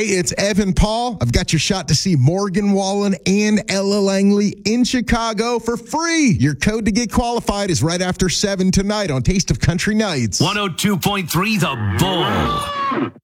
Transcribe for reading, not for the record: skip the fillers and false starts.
it's Evan Paul. I've got your shot to see Morgan Wallen and Ella Langley in Chicago for free. Your code to get qualified is right after 7 tonight on Taste of Country Nights. 102.3 The Bull.